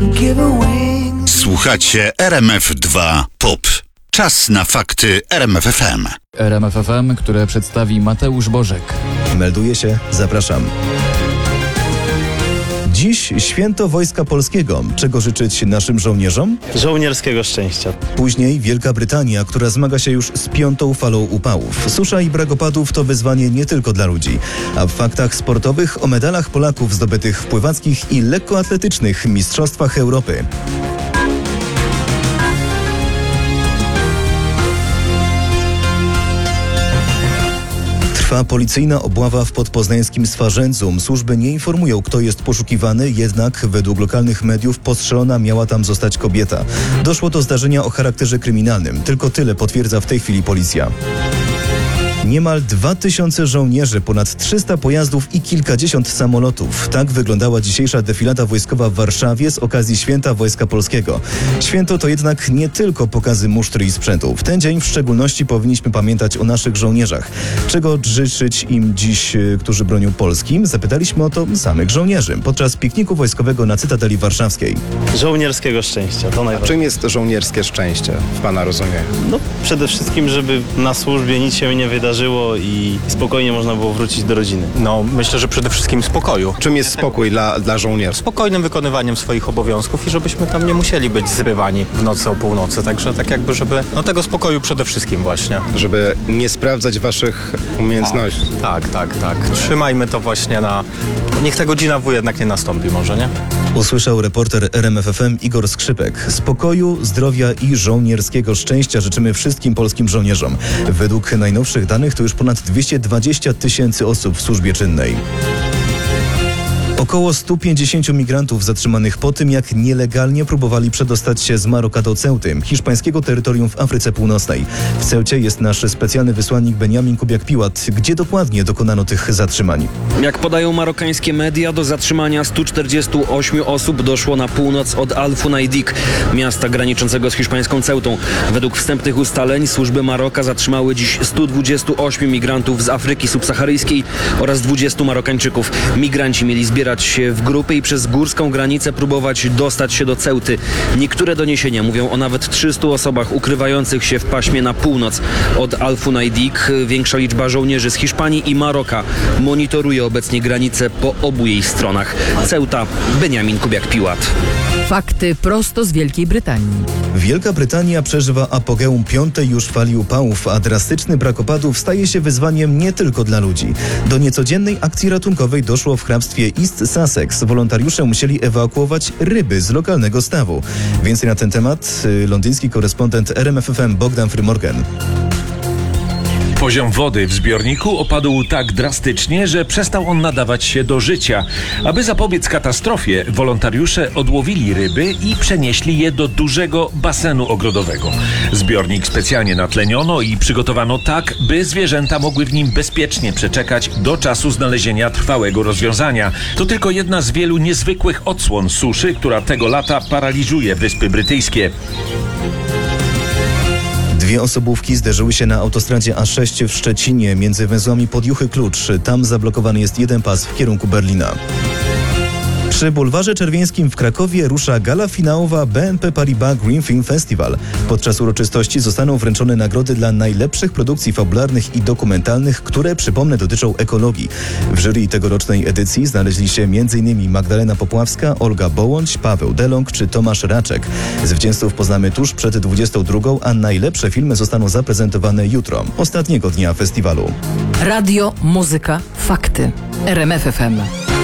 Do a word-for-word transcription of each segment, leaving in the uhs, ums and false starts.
give a wing. Słuchacie R M F dwa Pop. Czas na fakty R M F F M. R M F F M, które przedstawi Mateusz Bożek. Melduje się, zapraszam. Dziś święto Wojska Polskiego. Czego życzyć naszym żołnierzom? Żołnierskiego szczęścia. Później Wielka Brytania, która zmaga się już z piątą falą upałów. Susza i brak opadów to wyzwanie nie tylko dla ludzi. A w faktach sportowych o medalach Polaków zdobytych w pływackich i lekkoatletycznych mistrzostwach Europy. Trwa policyjna obława w podpoznańskim Swarzędzu. Służby nie informują, kto jest poszukiwany, jednak według lokalnych mediów postrzelona miała tam zostać kobieta. Doszło do zdarzenia o charakterze kryminalnym. Tylko tyle potwierdza w tej chwili policja. Niemal dwa tysiące żołnierzy, ponad trzysta pojazdów i kilkadziesiąt samolotów. Tak wyglądała dzisiejsza defilada wojskowa w Warszawie z okazji Święta Wojska Polskiego. Święto to jednak nie tylko pokazy musztry i sprzętu. W ten dzień w szczególności powinniśmy pamiętać o naszych żołnierzach. Czego życzyć im dziś, którzy bronią Polski? Zapytaliśmy o to samych żołnierzy podczas pikniku wojskowego na Cytadeli Warszawskiej. Żołnierskiego szczęścia, to najważniejsze. Czym jest żołnierskie szczęście w Pana rozumieniu? No, przede wszystkim, żeby na służbie nic się nie wydarzyło i spokojnie można było wrócić do rodziny. No, myślę, że przede wszystkim spokoju. Czym jest spokój dla, dla żołnierzy? Spokojnym wykonywaniem swoich obowiązków i żebyśmy tam nie musieli być zrywani w nocy o północy. Także tak jakby, żeby no tego spokoju przede wszystkim właśnie. Żeby nie sprawdzać Waszych umiejętności. Tak, tak, tak. Trzymajmy to właśnie na... Niech ta godzina W jednak nie nastąpi może, nie? Usłyszał reporter R M F F M Igor Skrzypek. Spokoju, zdrowia i żołnierskiego szczęścia życzymy wszystkim polskim żołnierzom. Według najnowszych danych to już ponad dwieście dwadzieścia tysięcy osób w służbie czynnej. Około stu pięćdziesięciu migrantów zatrzymanych po tym, jak nielegalnie próbowali przedostać się z Maroka do Ceuty, hiszpańskiego terytorium w Afryce Północnej. W Ceucie jest nasz specjalny wysłannik Beniamin Kubiak-Piłat. Gdzie dokładnie dokonano tych zatrzymań? Jak podają marokańskie media, do zatrzymania stu czterdziestu ośmiu osób doszło na północ od Al-Funaidik, miasta graniczącego z hiszpańską Ceutą. Według wstępnych ustaleń służby Maroka zatrzymały dziś stu dwudziestu ośmiu migrantów z Afryki subsaharyjskiej oraz dwudziestu Marokańczyków. Migranci mieli zbierać się w grupy i przez górską granicę próbować dostać się do Ceuty. Niektóre doniesienia mówią o nawet trzystu osobach ukrywających się w paśmie na północ od Al-Funaidik. Większa liczba żołnierzy z Hiszpanii i Maroka monitoruje obecnie granice po obu jej stronach. Ceuta, Beniamin Kubiak-Piłat. Fakty prosto z Wielkiej Brytanii. Wielka Brytania przeżywa apogeum piątej już fali upałów, a drastyczny brak opadów staje się wyzwaniem nie tylko dla ludzi. Do niecodziennej akcji ratunkowej doszło w hrabstwie East Sussex. Wolontariusze musieli ewakuować ryby z lokalnego stawu. Więcej na ten temat londyński korespondent R M F F M Bogdan Frymorgan. Poziom wody w zbiorniku opadł tak drastycznie, że przestał on nadawać się do życia. Aby zapobiec katastrofie, wolontariusze odłowili ryby i przenieśli je do dużego basenu ogrodowego. Zbiornik specjalnie natleniono i przygotowano tak, by zwierzęta mogły w nim bezpiecznie przeczekać do czasu znalezienia trwałego rozwiązania. To tylko jedna z wielu niezwykłych odsłon suszy, która tego lata paraliżuje Wyspy Brytyjskie. Dwie osobówki zderzyły się na autostradzie A sześć w Szczecinie między węzłami Podjuchy-Klucz. Tam zablokowany jest jeden pas w kierunku Berlina. Przy Bulwarze Czerwieńskim w Krakowie rusza gala finałowa B N P Paribas Green Film Festival. Podczas uroczystości zostaną wręczone nagrody dla najlepszych produkcji fabularnych i dokumentalnych, które, przypomnę, dotyczą ekologii. W jury tegorocznej edycji znaleźli się m.in. Magdalena Popławska, Olga Bołądź, Paweł Delong czy Tomasz Raczek. Zwycięzców poznamy tuż przed dwudziestą drugą, a najlepsze filmy zostaną zaprezentowane jutro, ostatniego dnia festiwalu. Radio, muzyka, fakty. R M F F M.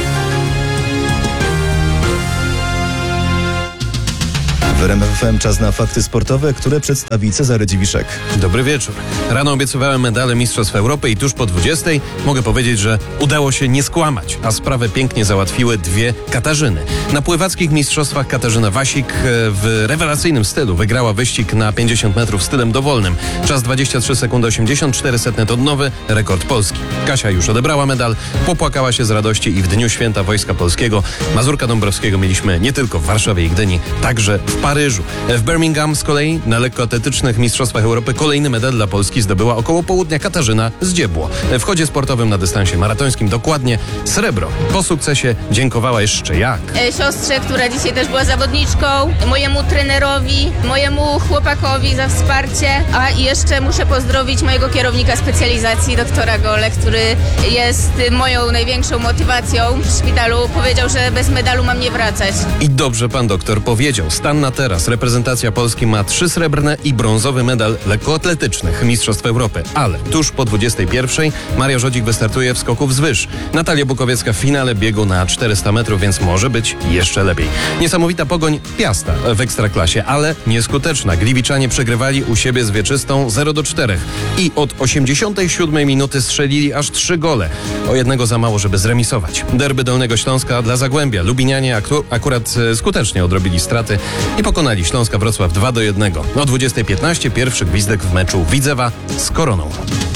W R M F F M czas na fakty sportowe, które przedstawi Cezary Dziwiszek. Dobry wieczór. Rano obiecywałem medale Mistrzostw Europy i tuż po dwudziestej mogę powiedzieć, że udało się nie skłamać, a sprawę pięknie załatwiły dwie Katarzyny. Na pływackich mistrzostwach Katarzyna Wasik w rewelacyjnym stylu wygrała wyścig na pięćdziesiąt metrów stylem dowolnym. Czas dwadzieścia trzy sekundy osiemdziesiąt cztery setne to nowy rekord Polski. Kasia już odebrała medal, popłakała się z radości i w dniu Święta Wojska Polskiego Mazurka Dąbrowskiego mieliśmy nie tylko w Warszawie i Gdyni, także w Paryżu. W Birmingham z kolei na lekkoatletycznych Mistrzostwach Europy kolejny medal dla Polski zdobyła około południa Katarzyna Zdziebło. W chodzie sportowym na dystansie maratońskim dokładnie srebro. Po sukcesie dziękowała jeszcze jak. Siostrze, która dzisiaj też była zawodniczką, mojemu trenerowi, mojemu chłopakowi za wsparcie, a jeszcze muszę pozdrowić mojego kierownika specjalizacji, doktora Gole, który jest moją największą motywacją w szpitalu. Powiedział, że bez medalu mam nie wracać. I dobrze pan doktor powiedział. Stan na teraz. Reprezentacja Polski ma trzy srebrne i brązowy medal lekkoatletycznych Mistrzostw Europy. Ale tuż po dwudziestej pierwszej Maria Żodzik wystartuje w skoku wzwyż. Natalia Bukowiecka w finale biegu na czterysta metrów, więc może być jeszcze lepiej. Niesamowita pogoń Piasta w Ekstraklasie, ale nieskuteczna. Gliwiczanie przegrywali u siebie z Wieczystą zero do czterech i od osiemdziesiątej siódmej minuty strzelili aż trzy gole. O jednego za mało, żeby zremisować. Derby Dolnego Śląska dla Zagłębia. Lubinianie aktu- akurat e, skutecznie odrobili straty i pokonali Śląska Wrocław dwa do jednego. O dwudziestej piętnaście pierwszy gwizdek w meczu Widzewa z Koroną.